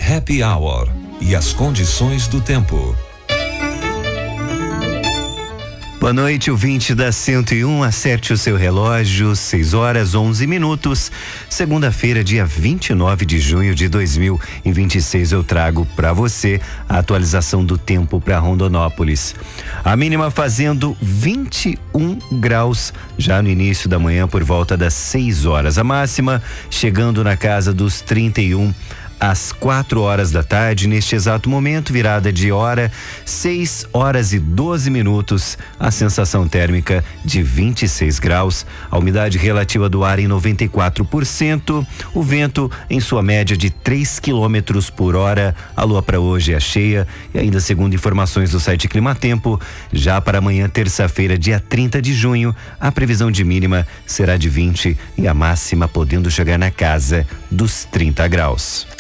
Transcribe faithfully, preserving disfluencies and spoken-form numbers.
Happy Hour e as condições do tempo. Boa noite, ouvinte da cento e um, acerte o seu relógio, seis horas onze minutos, segunda-feira, dia vinte e nove de junho de dois mil e vinte e seis, eu trago para você a atualização do tempo para Rondonópolis. A mínima fazendo vinte e um graus já no início da manhã por volta das seis horas, a máxima chegando na casa dos trinta e um às quatro horas da tarde, neste exato momento, virada de hora, seis horas e doze minutos, a sensação térmica de vinte e seis graus, a umidade relativa do ar em noventa e quatro por cento, o vento em sua média de três quilômetros por hora, a lua para hoje é cheia e ainda segundo informações do site Climatempo, já para amanhã, terça-feira, dia trinta de junho, a previsão de mínima será de vinte e a máxima podendo chegar na casa dos trinta graus.